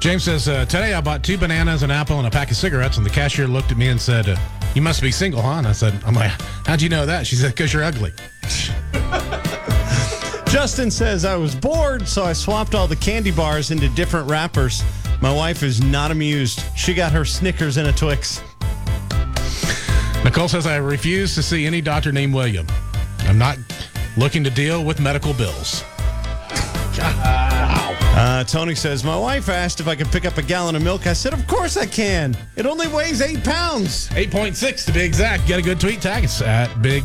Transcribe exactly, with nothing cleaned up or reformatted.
James says, uh, today I bought two bananas, an apple, and a pack of cigarettes, and the cashier looked at me and said, uh, you must be single, huh? And I said, I'm like, how'd you know that? She said, because you're ugly. Justin says, I was bored, so I swapped all the candy bars into different wrappers. My wife is not amused. She got her Snickers and a Twix. Nicole says, I refuse to see any doctor named William. I'm not looking to deal with medical bills. Uh, Tony says, my wife asked if I could pick up a gallon of milk. I said, of course I can. It only weighs eight pounds. eight point six to be exact. Get a good tweet tag. It's at Big